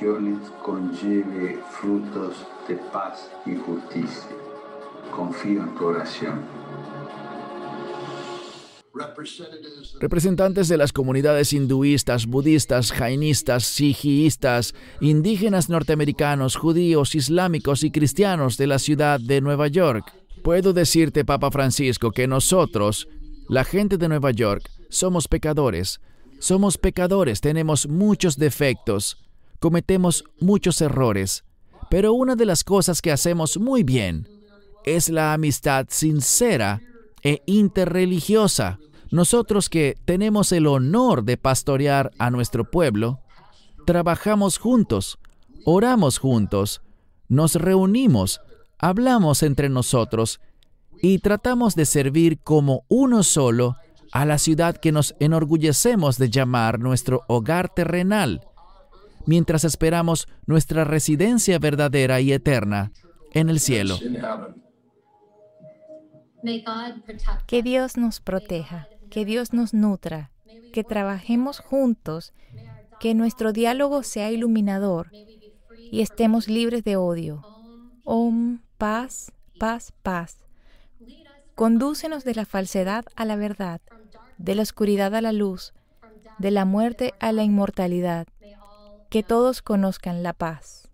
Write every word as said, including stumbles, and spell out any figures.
regiones conlleve frutos de paz y justicia. Confío en tu oración. Representantes de las comunidades hinduistas, budistas, jainistas, sijistas, indígenas norteamericanos, judíos, islámicos y cristianos de la ciudad de Nueva York. Puedo decirte, Papa Francisco, que nosotros, la gente de Nueva York, somos pecadores. Somos pecadores, tenemos muchos defectos, cometemos muchos errores. Pero una de las cosas que hacemos muy bien es la amistad sincera e interreligiosa. Nosotros que tenemos el honor de pastorear a nuestro pueblo, trabajamos juntos, oramos juntos, nos reunimos, hablamos entre nosotros y tratamos de servir como uno solo a la ciudad que nos enorgullecemos de llamar nuestro hogar terrenal, mientras esperamos nuestra residencia verdadera y eterna en el cielo. Que Dios nos proteja, que Dios nos nutra, que trabajemos juntos, que nuestro diálogo sea iluminador y estemos libres de odio. Om, paz, paz, paz. Condúcenos de la falsedad a la verdad, de la oscuridad a la luz, de la muerte a la inmortalidad. Que todos conozcan la paz.